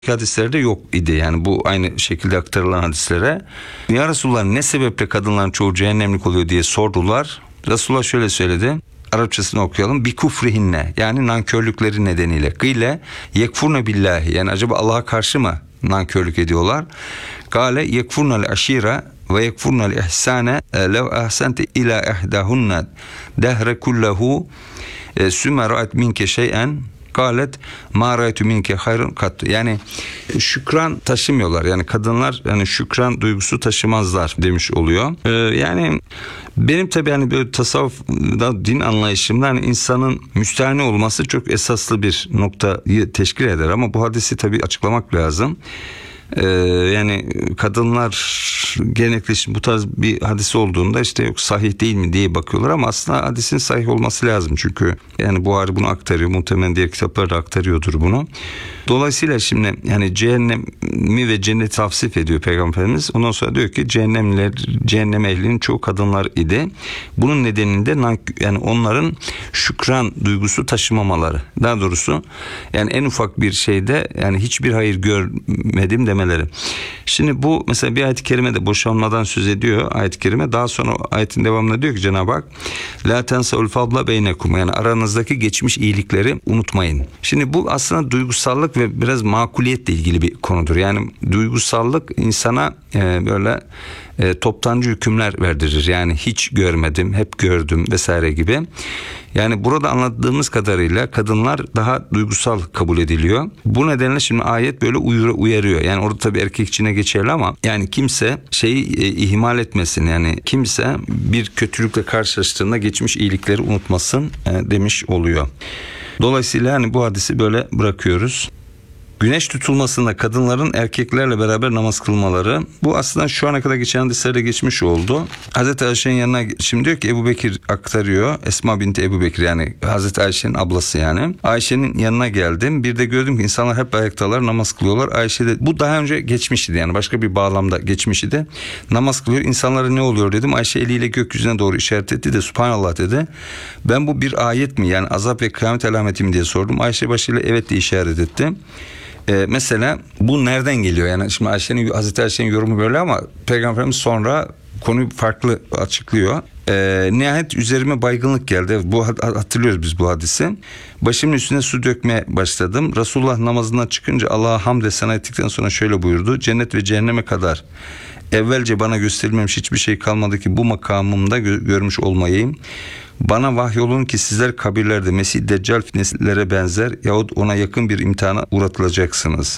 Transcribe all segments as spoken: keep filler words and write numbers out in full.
hadislerde yok idi. Yani bu aynı şekilde aktarılan hadislere. Ya Resulullah, ne sebeple kadınların çoğu cehennemlik oluyor diye sordular. Resulullah şöyle söyledi. Arapçasını okuyalım. Bi kufrihinne, yani nankörlükleri nedeniyle. Gıyle yekfurne billahi, yani acaba Allah'a karşı mı nankörlük ediyorlar? Gale yekfurnel aşire ve yekfurnel ihsane lev ahsente ila ihdahunne dehre kullehu sümme ra'et minke şey'en galet ma ra'aytu minke hayrun kat. Yani şükran taşımıyorlar. Yani kadınlar yani şükran duygusu taşımazlar demiş oluyor. Ee, yani benim tabii yani böyle tasavvufda, din anlayışımda hani insanın müstahni olması çok esaslı bir noktayı teşkil eder, ama bu hadisi tabii açıklamak lazım. Ee, yani kadınlar genellikle şimdi bu tarz bir hadis olduğunda işte yok sahih değil mi diye bakıyorlar, ama aslında hadisin sahih olması lazım, çünkü yani Buhari bunu aktarıyor, muhtemelen diğer kitaplar da aktarıyordur bunu. Dolayısıyla şimdi yani cehennemi ve cenneti tavsif ediyor Peygamberimiz. Ondan sonra diyor ki cehennemler, cehennem ehlinin çoğu kadınlar idi. Bunun nedeninde yani onların şükran duygusu taşımamaları. Daha doğrusu yani en ufak bir şeyde yani hiçbir hayır görmedim demeleri. Şimdi bu mesela bir ayet-i kerimede boşanmadan söz ediyor ayet-i kerime. Daha sonra ayetin devamında diyor ki Cenab-ı Hak la tensaul fadla beynekum, yani aranızdaki geçmiş iyilikleri unutmayın. Şimdi bu aslında duygusallık ve biraz makuliyetle ilgili bir konudur. Yani duygusallık insana e, böyle e, toptancı hükümler verdirir. Yani hiç görmedim, hep gördüm vesaire gibi. Yani burada anladığımız kadarıyla kadınlar daha duygusal kabul ediliyor. Bu nedenle şimdi ayet böyle uyarıyor. Yani orada tabii erkek içine geçerli, ama yani kimse şeyi e, ihmal etmesin. Yani kimse bir kötülükle karşılaştığında geçmiş iyilikleri unutmasın e, demiş oluyor. Dolayısıyla hani bu hadisi böyle bırakıyoruz. Güneş tutulmasında kadınların erkeklerle beraber namaz kılmaları. Bu aslında şu ana kadar geçen hadislerde geçmiş oldu. Hazreti Ayşe'nin yanına şimdi diyor ki Ebu Bekir aktarıyor. Esma binti Ebu Bekir, yani Hazreti Ayşe'nin ablası yani. Ayşe'nin yanına geldim. Bir de gördüm ki insanlar hep ayaktalar, namaz kılıyorlar. Ayşe de bu daha önce geçmişti, yani başka bir bağlamda geçmişti. Namaz kılıyor. İnsanlara ne oluyor dedim. Ayşe eliyle gökyüzüne doğru işaret etti de Subhanallah dedi. Ben bu bir ayet mi, yani azap ve kıyamet alameti mi diye sordum. Ayşe başıyla evet diye işaret etti. Ee, mesela bu nereden geliyor? Yani şimdi Ayşe'nin, Hazreti Ayşe'nin yorumu böyle, ama Peygamberimiz sonra konuyu farklı açıklıyor. Ee, nihayet üzerime baygınlık geldi. Bu hatırlıyoruz biz bu hadisi. Başımın üstüne su dökmeye başladım. Resulullah namazından çıkınca Allah'a hamd ve sana ettikten sonra şöyle buyurdu. Cennet ve cehenneme kadar evvelce bana gösterilmemiş hiçbir şey kalmadı ki bu makamımda gö- görmüş olmayayım. Bana vahyolun ki sizler kabirlerde Mesih Deccal fitnelere benzer yahut ona yakın bir imtihana uğratılacaksınız.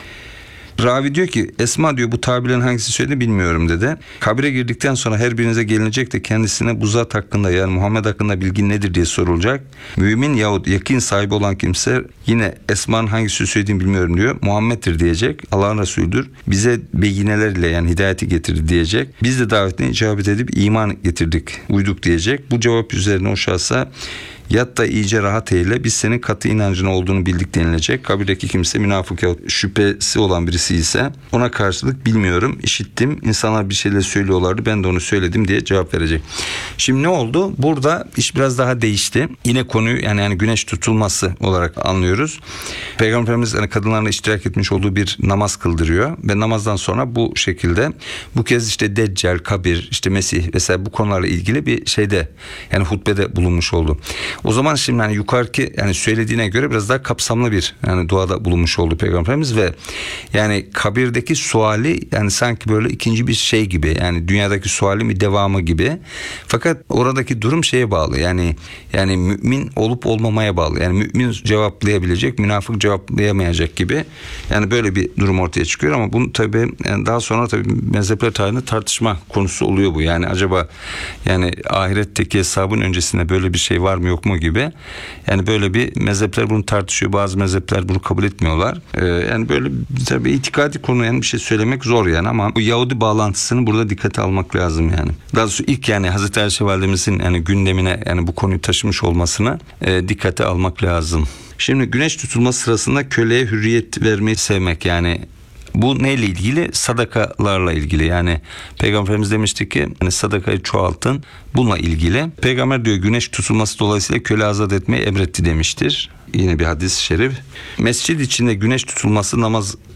Ravi diyor ki Esma diyor bu tabirlerin hangisi söyledi bilmiyorum dedi. Kabire girdikten sonra her birinize gelinecek de kendisine bu zat hakkında, yani Muhammed hakkında bilgin nedir diye sorulacak. Mümin yahut yakin sahibi olan kimse yine Esma'nın hangisi söylediğini bilmiyorum diyor. Muhammed'dir diyecek. Allah'ın Resulüdür. Bize beyinelerle yani hidayeti getirdi diyecek. Biz de davetine icabet edip iman getirdik, uyduk diyecek. Bu cevap üzerine o şahsa yat da iyice rahat eyle, biz senin katı inancın olduğunu bildik denilecek. Kabirdeki kimse münafık ya şüphesi olan birisi ise ona karşılık bilmiyorum, işittim, insanlar bir şeyler söylüyorlardı, ben de onu söyledim diye cevap verecek. Şimdi ne oldu? Burada iş biraz daha değişti. Yine konuyu yani, yani güneş tutulması olarak anlıyoruz. Peygamberimiz yani kadınlarla iştirak etmiş olduğu bir namaz kıldırıyor ve namazdan sonra bu şekilde bu kez işte Deccal, kabir, işte Mesih vesaire bu konularla ilgili bir şeyde yani hutbede bulunmuş oldu. O zaman şimdi hani yukarıki yani söylediğine göre biraz daha kapsamlı bir yani duada bulunmuş oldu Peygamberimiz ve yani kabirdeki suali yani sanki böyle ikinci bir şey gibi, yani dünyadaki sualin bir devamı gibi. Fakat oradaki durum şeye bağlı, yani yani mümin olup olmamaya bağlı. Yani mümin cevaplayabilecek, münafık cevaplayamayacak gibi. Yani böyle bir durum ortaya çıkıyor, ama bunu tabii yani daha sonra tabii mezhepler tarihinde tartışma konusu oluyor bu. Yani acaba yani ahiretteki hesabın öncesinde böyle bir şey var mı yok mu gibi. Yani böyle bir mezhepler bunu tartışıyor. Bazı mezhepler bunu kabul etmiyorlar. Ee, yani böyle tabii itikadi konu, yani bir şey söylemek zor yani, ama bu Yahudi bağlantısını burada dikkate almak lazım yani. Daha doğrusu ilk yani Hazreti Ayşe validemizin yani gündemine yani bu konuyu taşımış olmasına e, dikkate almak lazım. Şimdi güneş tutulması sırasında köleye hürriyet vermeyi sevmek, yani Bu neyle ilgili? Sadakalarla ilgili. Yani Peygamberimiz demişti ki hani sadakayı çoğaltın. Bununla ilgili. Peygamber diyor güneş tutulması dolayısıyla köle azat etmeyi emretti demiştir. Yine bir hadis-i şerif. Mescid içinde güneş tutulması namaz